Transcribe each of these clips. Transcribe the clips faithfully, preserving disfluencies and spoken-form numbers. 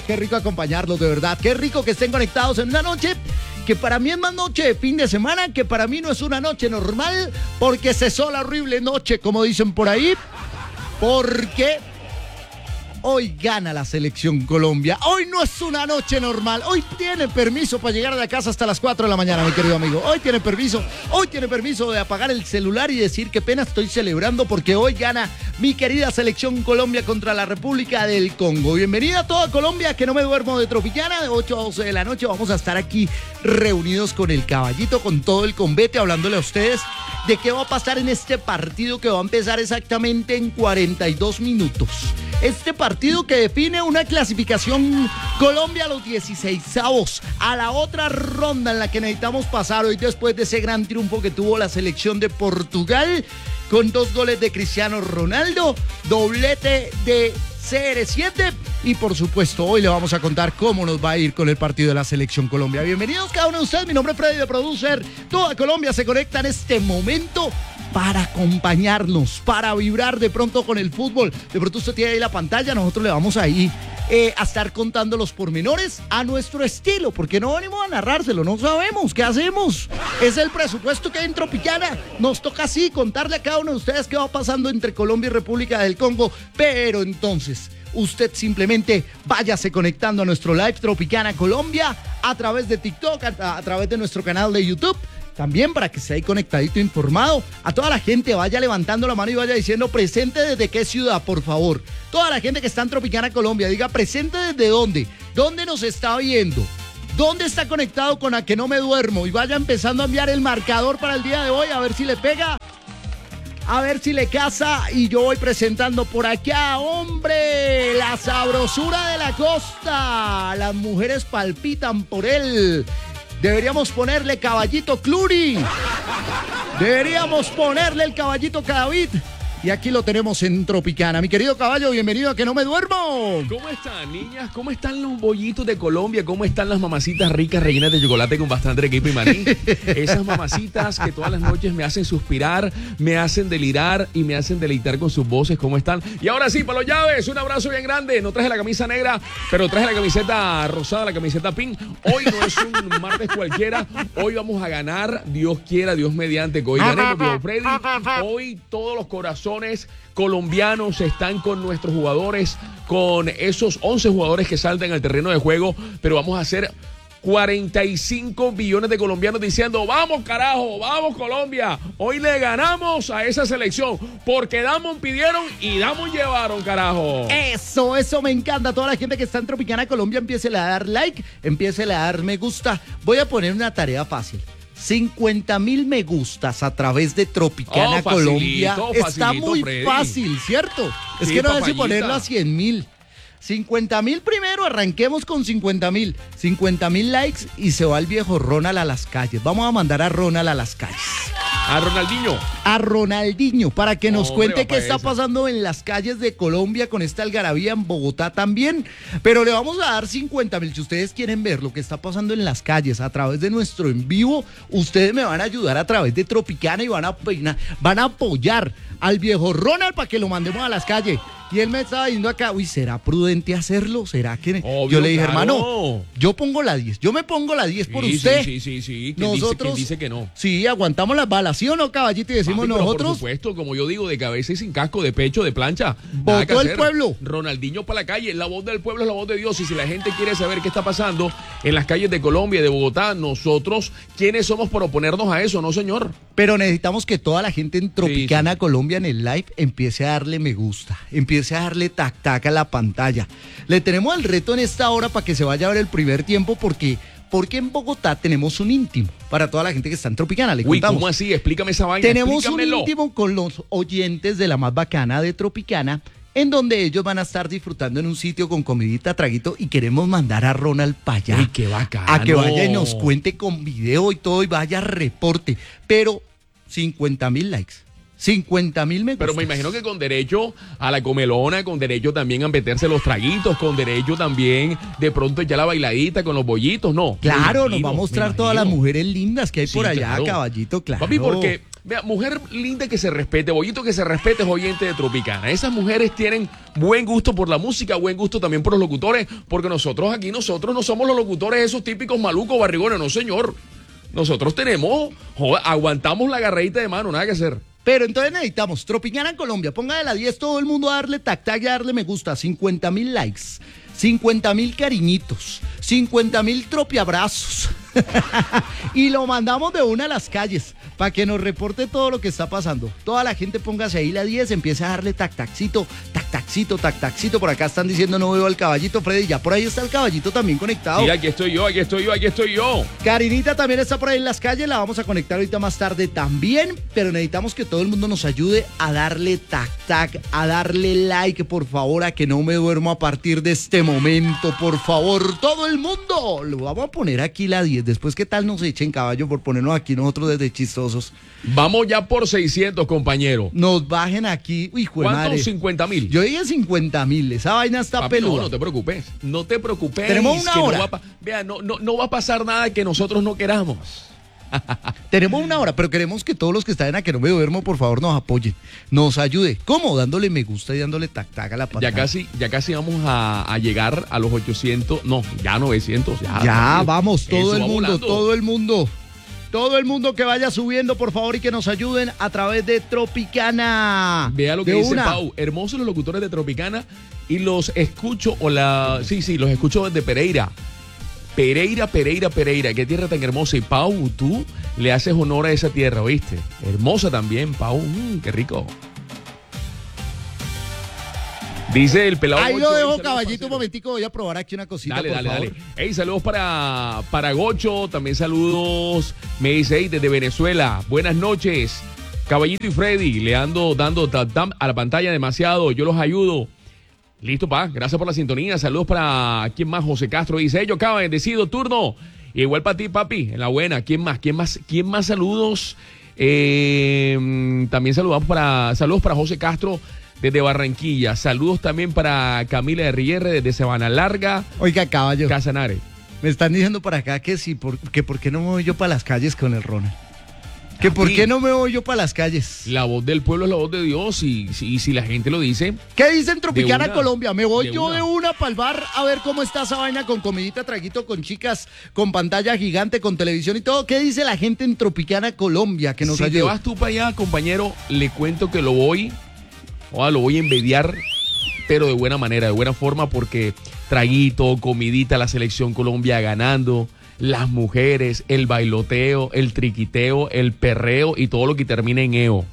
qué rico acompañarlos, de verdad. Qué rico que estén conectados en una noche que para mí es más noche de fin de semana, que para mí no es una noche normal, porque cesó la horrible noche, como dicen por ahí, porque hoy gana la selección Colombia. Hoy no es una noche normal. Hoy tiene permiso para llegar a la casa hasta las cuatro de la mañana, mi querido amigo. Hoy tiene permiso. Hoy tiene permiso de apagar el celular y decir qué pena estoy celebrando porque hoy gana mi querida selección Colombia contra la República del Congo. Bienvenida a toda Colombia, que no me duermo de Tropicana. De ocho a doce de la noche vamos a estar aquí reunidos con el caballito, con todo el convete, hablándole a ustedes de qué va a pasar en este partido que va a empezar exactamente en cuarenta y dos minutos. Este partido que define una clasificación Colombia a los dieciseisavos, a la otra ronda en la que necesitamos pasar hoy después de ese gran triunfo que tuvo la selección de Portugal, con dos goles de Cristiano Ronaldo, doblete de C R siete y por supuesto hoy le vamos a contar cómo nos va a ir con el partido de la selección Colombia. Bienvenidos cada uno de ustedes, mi nombre es Freddy de Producer. Toda Colombia se conecta en este momento para acompañarnos, para vibrar de pronto con el fútbol. De pronto usted tiene ahí la pantalla, nosotros le vamos ahí eh, a estar contando los pormenores a nuestro estilo, porque no venimos a narrárselo, no sabemos qué hacemos. Es el presupuesto que hay en Tropicana, nos toca así contarle a cada uno de ustedes qué va pasando entre Colombia y República del Congo, pero entonces usted simplemente váyase conectando a nuestro live Tropicana Colombia a través de TikTok, a, a través de nuestro canal de YouTube. También para que esté ahí conectadito, informado. A toda la gente vaya levantando la mano y vaya diciendo presente desde qué ciudad, por favor. Toda la gente que está en Tropicana Colombia, diga presente desde dónde, dónde nos está viendo, dónde está conectado con A Que No Me Duermo, y vaya empezando a enviar el marcador para el día de hoy, a ver si le pega, a ver si le casa. Y yo voy presentando por acá, hombre, la sabrosura de la costa. Las mujeres palpitan por él. Deberíamos ponerle caballito Cluri. Deberíamos ponerle el caballito Cadavid. Y aquí lo tenemos en Tropicana. Mi querido caballo, bienvenido a Que No Me Duermo. ¿Cómo están, niñas? ¿Cómo están los bollitos de Colombia? ¿Cómo están las mamacitas ricas rellenas de chocolate con bastante equipo y maní? Esas mamacitas que todas las noches me hacen suspirar, me hacen delirar y me hacen deleitar con sus voces. ¿Cómo están? Y ahora sí, para los llaves, un abrazo bien grande. No traje la camisa negra, pero traje la camiseta rosada, la camiseta pink. Hoy no es un martes cualquiera. Hoy vamos a ganar, Dios quiera, Dios mediante, que hoy ganemos, Dios Freddy. Hoy todos los corazones colombianos están con nuestros jugadores, con esos once jugadores que saltan al terreno de juego, pero vamos a hacer cuarenta y cinco billones de colombianos diciendo vamos carajo, vamos Colombia, hoy le ganamos a esa selección, porque Damon pidieron y Damon llevaron, carajo. Eso, eso me encanta. Toda la gente que está en Tropicana Colombia, empiece a dar like, empiece a dar me gusta. Voy a poner una tarea fácil. cincuenta mil me gustas a través de Tropicana oh, facilito, Colombia. facilito, está muy Freddy. Fácil, ¿cierto? Es sí, que no sé papayita. si ponerlo a cien mil. cincuenta mil primero, arranquemos con cincuenta mil. cincuenta mil likes y se va el viejo Ronald a las calles. Vamos a mandar a Ronald a las calles. A Ronaldinho. A Ronaldinho, para que nos Hombre, cuente qué está esa. pasando en las calles de Colombia con esta algarabía, en Bogotá también. Pero le vamos a dar cincuenta mil. Si ustedes quieren ver lo que está pasando en las calles a través de nuestro en vivo, ustedes me van a ayudar a través de Tropicana y van a, van a apoyar al viejo Ronald para que lo mandemos a las calles. Y él me estaba diciendo acá, uy, ¿será prudente hacerlo? ¿Será que...? Obvio, yo le dije, claro. hermano, yo pongo la diez. Yo me pongo la diez por sí, usted. Sí, sí, sí, sí. ¿Quién Nosotros, dice, quién dice que no? Sí, aguantamos las balas, ¿sí o no, caballito? Y decimos Papi, pero nosotros... por supuesto, como yo digo, de cabeza y sin casco, de pecho, de plancha. Nada que Votó el hacer. pueblo. Ronaldinho para la calle. La voz del pueblo es la voz de Dios. Y si la gente quiere saber qué está pasando en las calles de Colombia y de Bogotá, nosotros, ¿quiénes somos por oponernos a eso? No, señor. Pero necesitamos que toda la gente en Tropicana sí, sí. Colombia en el live empiece a darle me gusta, empiece a darle tac tac a la pantalla. Le tenemos el reto en esta hora para que se vaya a ver el primer tiempo, porque porque en Bogotá tenemos un íntimo para toda la gente que está en Tropicana. Le Uy, contamos. ¿cómo así? Explícame esa vaina. Tenemos un Explícamelo. íntimo con los oyentes de la más bacana de Tropicana, en donde ellos van a estar disfrutando en un sitio con comidita, traguito, y queremos mandar a Ronald para allá. Uy, qué bacano. A que vaya y nos cuente con video y todo y vaya reporte. Pero cincuenta mil likes. cincuenta mil me gusta. Pero me imagino que con derecho a la comelona, con derecho también a meterse los traguitos, con derecho también de pronto ya la bailadita con los bollitos, ¿no? Claro, Me nos va a imagino, mostrar me todas las imagino. mujeres lindas que hay Sí, por allá, claro. caballito, claro. Papi, porque Vea, mujer linda que se respete, bollito que se respete es oyente de Tropicana. Esas mujeres tienen buen gusto por la música, buen gusto también por los locutores, porque nosotros aquí, nosotros no somos los locutores esos típicos malucos barrigones, no señor. Nosotros tenemos, joder, aguantamos la agarradita de mano, nada que hacer. Pero entonces necesitamos Tropicana en Colombia. Ponga de la diez todo el mundo a darle tac tac y a darle me gusta. cincuenta mil likes, cincuenta mil cariñitos, cincuenta mil tropiabrazos. Y lo mandamos de una a las calles para que nos reporte todo lo que está pasando. Toda la gente póngase ahí la diez, empiece a darle tac taccito, tac taccito, tac taccito. Por acá están diciendo no veo al caballito, Freddy. Ya por ahí está el caballito también conectado. Sí, aquí estoy yo, aquí estoy yo, aquí estoy yo. Karinita también está por ahí en las calles, la vamos a conectar ahorita más tarde también, pero necesitamos que todo el mundo nos ayude a darle tac tac, a darle like, por favor, a que no me duermo a partir de este momento, por favor, todo el mundo. Lo vamos a poner aquí la diez, después qué tal nos echen, caballo, por ponernos aquí nosotros desde chistosos. Vamos ya por seiscientos, compañero. Nos bajen aquí, uy, hijo de madre. ¿Cuántos? cincuenta mil. Yo dije cincuenta mil, esa vaina está Papi, peluda. No, no te preocupes, no te preocupes. Tenemos una que hora. No va, vea, no, no, no va a pasar nada que nosotros no queramos. Tenemos una hora, pero queremos que todos los que están a que no me duermo, por favor, nos apoyen, nos ayude. ¿Cómo? Dándole me gusta y dándole tac tac a la pantalla. Ya casi, ya casi vamos a, a llegar a los ochocientos, no, ya novecientos. Ya, ya vamos, todo Eso el va mundo, volando. todo el mundo. Todo el mundo que vaya subiendo, por favor, y que nos ayuden a través de Tropicana. Vea lo que De dice una. Pau. Hermosos los locutores de Tropicana y los escucho, o la. Sí, sí, los escucho desde Pereira. Pereira, Pereira, Pereira. Qué tierra tan hermosa. Y Pau, tú le haces honor a esa tierra, ¿oíste? Hermosa también, Pau. Mm, qué rico. Dice el pelado. Ahí Gocho, lo dejo, saludos, caballito, un parcero. momentico, voy a probar aquí una cosita, Dale, por dale, favor. dale. Hey, saludos para, para Gocho, también saludos, me dice, hey, desde Venezuela, buenas noches, Caballito y Freddy, le ando dando tap tap a la pantalla demasiado, yo los ayudo. Listo, pa, gracias por la sintonía, saludos para, ¿quién más? José Castro dice, ellos acaba de decido turno, y igual para ti, papi, en la buena, ¿quién más? ¿Quién más? ¿Quién más saludos? Eh, también saludamos para, saludos para José Castro, desde Barranquilla. Saludos también para Camila de Rierre desde Sabana Larga, Oiga, caballo, Casanare. me están diciendo por acá que sí, por, que por qué no me voy yo para las calles con el Ronald. Que por Papi, qué no me voy yo para las calles. La voz del pueblo es la voz de Dios y, y, y si la gente lo dice, ¿Qué dicen Tropicana De una, Colombia? Me voy de yo una. de una para el bar a ver cómo está esa vaina con comidita, traguito, con chicas, con pantalla gigante, con televisión y todo. ¿Qué dice la gente en Tropicana Colombia? Que nos si te ayude. vas tú para allá, compañero, le cuento que lo voy, o lo voy a envidiar, pero de buena manera, de buena forma, porque traguito, comidita, la selección Colombia ganando, las mujeres, el bailoteo, el triquiteo, el perreo y todo lo que termine en eo.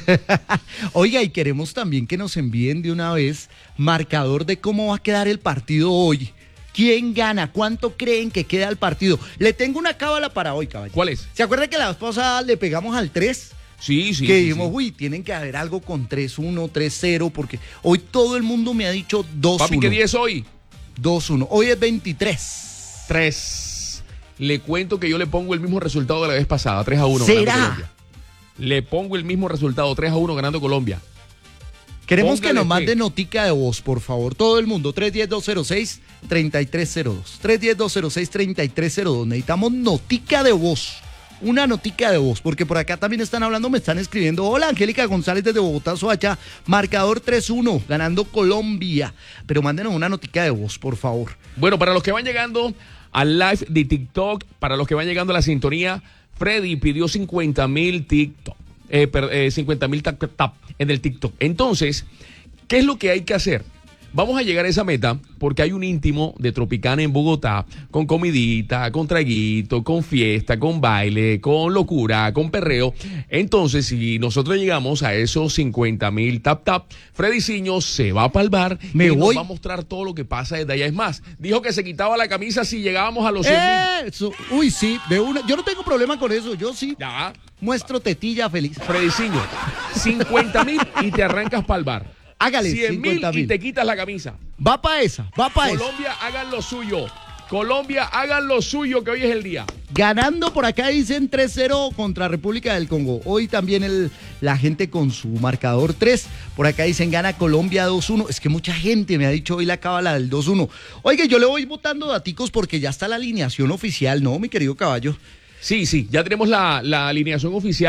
Oiga, y queremos también que nos envíen de una vez marcador de cómo va a quedar el partido hoy. ¿Quién gana? ¿Cuánto creen que queda el partido? Le tengo una cábala para hoy, caballero. ¿Cuál es? ¿Se acuerda que la vez pasada le pegamos al tres? Sí, sí. que sí, dijimos, sí. uy, tienen que haber algo con tres uno, tres cero, porque hoy todo el mundo me ha dicho dos uno. Papi, ¿qué día es hoy? dos uno. Hoy es veintitrés. tres. Le cuento que yo le pongo el mismo resultado de la vez pasada, tres a uno. ¿Será? ganando Colombia. Le pongo el mismo resultado, tres a uno ganando Colombia. Queremos que Póngale nos fe. mande notica de voz, por favor. Todo el mundo, tres uno cero, dos cero seis, tres tres cero dos. tres uno cero, dos cero seis, tres tres cero dos. Necesitamos notica de voz. Una notica de voz, porque por acá también están hablando, me están escribiendo. Hola, Angélica González desde Bogotá, Soacha. Marcador tres uno, ganando Colombia. Pero mándenos una notica de voz, por favor. Bueno, para los que van llegando al live de TikTok, para los que van llegando a la sintonía, Freddy pidió cincuenta mil TikTok, eh, per- eh, cincuenta mil tap, tap, tap en el TikTok. Entonces, ¿qué es lo que hay que hacer? Vamos a llegar a esa meta porque hay un íntimo de Tropicana en Bogotá con comidita, con traguito, con fiesta, con baile, con locura, con perreo. Entonces, si nosotros llegamos a esos cincuenta mil tap tap, Freddy Ciño se va para el bar Me y voy. nos va a mostrar todo lo que pasa desde allá. Es más, dijo que se quitaba la camisa si llegábamos a los cien mil. Eso. Uy, sí, de una. Yo no tengo problema con eso. Yo sí Ya, muestro tetilla feliz. Freddy Ciño, cincuenta mil y te arrancas para el bar. Hágale, cien mil cincuenta y mil. te quitas la camisa. Va para esa, va para esa. Colombia, hagan lo suyo. Colombia, hagan lo suyo, que hoy es el día. Ganando por acá dicen tres cero contra República del Congo. Hoy también el, la gente con su marcador tres. Por acá dicen gana Colombia dos uno. Es que mucha gente me ha dicho hoy la cábala del dos uno. Oiga, yo le voy botando daticos porque ya está la alineación oficial, ¿no, mi querido caballo? Sí, sí, ya tenemos la, la alineación oficial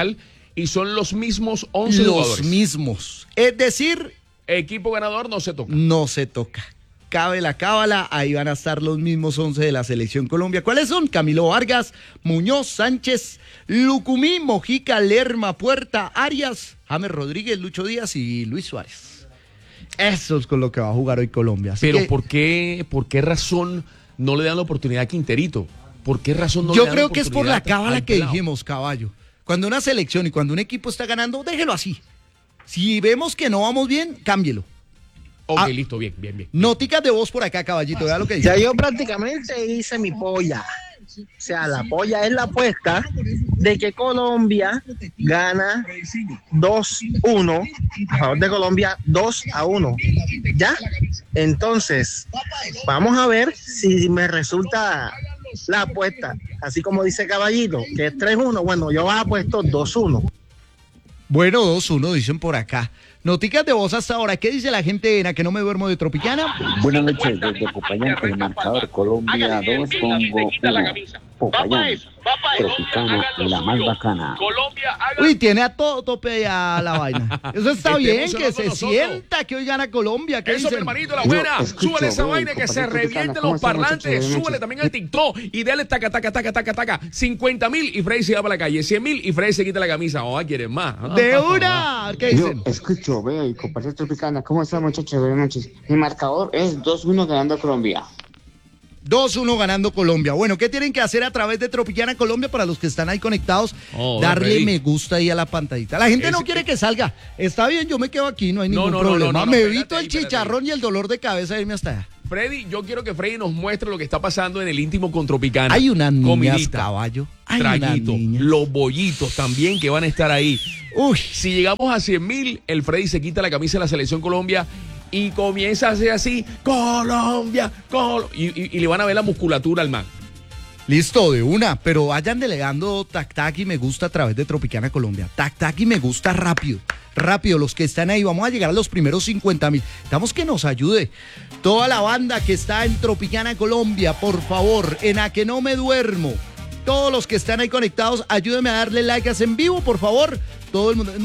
y son los mismos once Los jugadores. mismos. Es decir, Equipo ganador no se toca. no se toca. Cabe la cábala, ahí van a estar los mismos once de la Selección Colombia. ¿Cuáles son? Camilo Vargas, Muñoz, Sánchez, Lucumí, Mojica, Lerma, Puerta, Arias, James Rodríguez, Lucho Díaz y Luis Suárez. Eso es con lo que va a jugar hoy Colombia. Así Pero que ¿por qué, por qué razón no le dan la oportunidad a Quinterito? ¿Por qué razón no yo le dan creo la que es por oportunidad la cábala al que pelado? dijimos, caballo. Cuando una selección y cuando un equipo está ganando, déjelo así. Si vemos que no vamos bien, cámbielo. Ok, Ah, listo, bien, bien, bien. Noticas de voz por acá, caballito, vea lo que dice. Ya yo prácticamente hice mi polla. O sea, la polla es la apuesta de que Colombia gana dos uno, a favor de Colombia dos a uno. ¿Ya? Entonces, vamos a ver si me resulta la apuesta, así como dice Caballito, que es tres uno. Bueno, yo apuesto dos uno. Bueno, dos uno dicen por acá. Noticas de voz hasta ahora. ¿Qué dice la gente en a que no me duermo de Tropicana? Buenas noches, desde Popayán, el marcador Colombia dos, Congo uno. Popayán, Tropicana, la más bacana. Uy, tiene a todo tope ya la vaina. Eso está Esté bien, que emocionado se con nosotros. sienta que hoy gana Colombia. ¿Qué Eso, mi dicen? hermanito, la Yo buena. escucho, Súbele esa veo, vaina que se compadre Tropicana, revienten ¿cómo los está, muchachos? parlantes. Buenas Súbele noches. también al TikTok y dale taca, taca, taca, taca, taca. cincuenta mil y Freddy se va para la calle. cien mil y Freddy se quita la camisa. Oh, quieren más. Ah, De ah, una. ¿Qué Yo dicen? escucho, veo y comparto Tropicana. ¿Cómo están, muchachos? Buenas noches. Mi marcador es dos uno ganando Colombia. dos uno ganando Colombia. Bueno, ¿qué tienen que hacer a través de Tropicana Colombia para los que están ahí conectados? Oh, Darle Freddy. me gusta ahí a la pantallita. La gente Es- no quiere que salga. Está bien, yo me quedo aquí, no hay No, ningún no, no, problema. no, no, no, me espérate evito ahí, el espérate chicharrón y el dolor de cabeza de irme hasta allá. Freddy, yo quiero que Freddy nos muestre lo que está pasando en el íntimo con Tropicana. Hay unas niñas, Comidita, caballo. Hay unas traguito, niñas. los bollitos también que van a estar ahí. Uy, Si llegamos a cien mil, el Freddy se quita la camisa de la Selección Colombia y comienza a hacer así, Colombia, Col y, y- y le van a ver la musculatura al man. listo, de una. Pero vayan delegando tac tac y me gusta a través de Tropicana Colombia. Tac tac y me gusta rápido. Rápido, los que están ahí, vamos a llegar a los primeros cincuenta mil. Estamos que nos ayude. Toda la banda que está en Tropicana Colombia, por favor, en a que no me duermo. Todos los que están ahí conectados, ayúdenme a darle like en vivo, por favor. Todo el mundo.